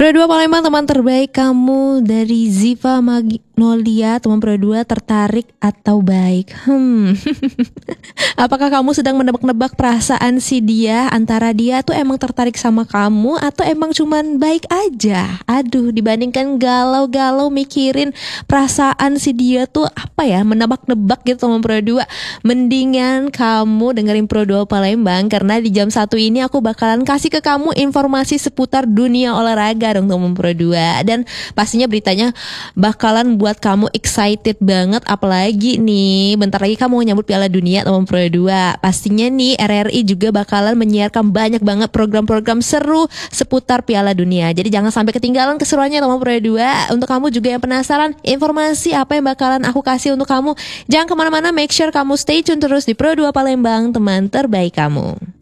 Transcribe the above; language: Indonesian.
Pro 2 Palembang, teman terbaik kamu dari Ziva Magnolia. Teman Pro 2 tertarik atau baik? Apakah kamu sedang menebak-nebak perasaan si dia, antara dia tuh emang tertarik sama kamu atau emang cuman baik aja? Aduh, dibandingkan galau-galau mikirin perasaan si dia tuh apa ya, menebak-nebak gitu teman Pro 2. Mendingan kamu dengerin Pro 2 Palembang, karena di jam 1 ini aku bakalan kasih ke kamu informasi seputar dunia olahraga dong teman Pro 2. Dan pastinya beritanya bakalan buat kamu excited banget, apalagi nih bentar lagi kamu nyambut Piala Dunia teman Pro 2. Pastinya nih RRI juga bakalan menyiarkan banyak banget program-program seru seputar Piala Dunia. Jadi jangan sampai ketinggalan keseruannya teman Pro 2. Untuk kamu juga yang penasaran informasi apa yang bakalan aku kasih untuk kamu, jangan kemana-mana, make sure kamu stay tune terus di Pro 2 Palembang, teman terbaik kamu.